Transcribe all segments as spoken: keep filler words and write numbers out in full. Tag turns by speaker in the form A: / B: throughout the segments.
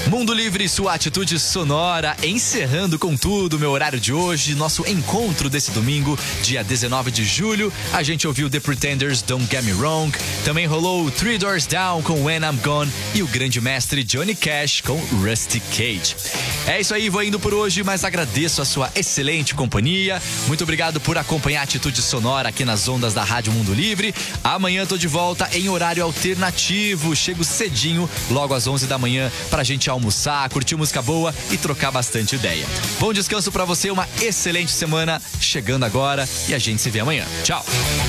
A: Mundo Livre, sua atitude sonora, encerrando com tudo meu horário de hoje, nosso encontro desse domingo, dia dezenove de julho. A gente ouviu The Pretenders, Don't Get Me Wrong. Também rolou Three Doors Down com When I'm Gone e o grande mestre Johnny Cash com Rusty Cage. É isso aí, vou indo por hoje, mas agradeço a sua excelente companhia. Muito obrigado por acompanhar a atitude sonora aqui nas ondas da Rádio Mundo Livre. Amanhã tô de volta em horário alternativo. Chego cedinho, logo às onze da manhã, pra gente almoçar, curtir música boa e trocar bastante ideia. Bom descanso pra você, uma excelente semana chegando agora e a gente se vê amanhã. Tchau!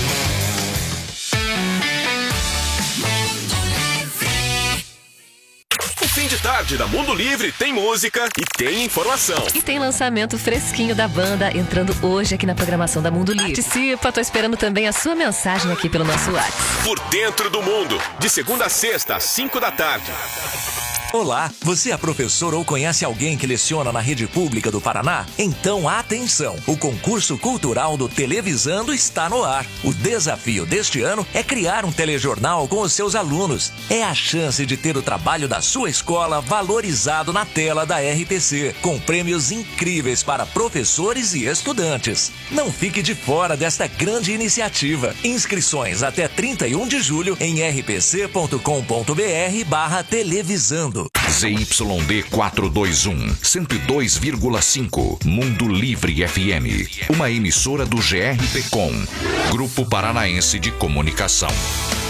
B: Fim de tarde da Mundo Livre tem música e tem informação.
C: E tem lançamento fresquinho da banda entrando hoje aqui na programação da Mundo Livre. Participa, tô esperando também a sua mensagem aqui pelo nosso WhatsApp.
B: Por Dentro do Mundo, de segunda a sexta, às cinco da tarde.
D: Olá, você é professor ou conhece alguém que leciona na rede pública do Paraná? Então atenção, o concurso cultural do Televisando está no ar. O desafio deste ano é criar um telejornal com os seus alunos. É a chance de ter o trabalho da sua escola valorizado na tela da R P C, com prêmios incríveis para professores e estudantes. Não fique de fora desta grande iniciativa. Inscrições até trinta e um de julho em r p c ponto com ponto b r barra televisando.
E: Z Y D quatrocentos e vinte e um, cento e dois vírgula cinco, Mundo Livre F M. Uma emissora do G R P Com, Grupo Paranaense de Comunicação.